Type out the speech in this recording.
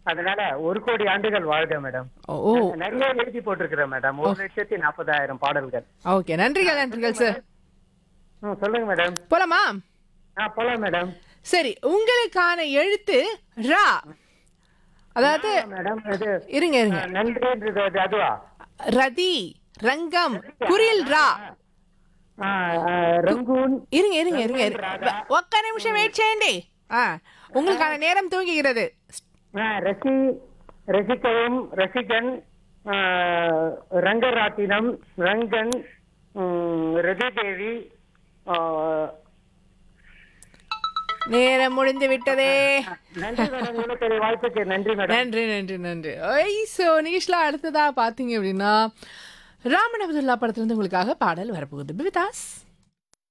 அதனால 1,00,00,000 ஆண்டுகள் வாழ்க மேடம். ஓ நிறைய எழுதி போட்டிருக்கிறேன் மேடம். 1,40,000 பாடல்கள். ஓகே, நன்றிகள் நன்றிகள் சார். சொல்லுங்க மேடம். போலாமா? போலாம் மேடம். சரி, உங்களுக்கான எழுத்து ரா. அதாவது மேடம் இது இருங்க இருங்க. நன்றின்றது அதுவா? ரதி, ரங்கம், குரில் ரா. ரங்கூன். இருங்க இருங்க இருங்க, ఒక్క నిమిషం వెయిట్ చేయండి. உங்களுக்கான நேரம் தூங்குகிறது. ரசி, ரசிக்கவும், ரசிகன், ரங்கராட்டினம், ரங்கன், ரதிதேவி. நேரம் முடிந்து விட்டதே. நன்றி மேடம். இவ்வளவு பெரிய வாய்ப்புக்கு நன்றி மேடம். நன்றி நன்றி நன்றி. ஸோ நிகழ்ச்சியில் அடுத்ததா பார்த்தீங்க அப்படின்னா ராமன் அப்துல்லா படத்துலேருந்து உங்களுக்காக பாடல் வரப்போகுது. பிபிதாஸ்.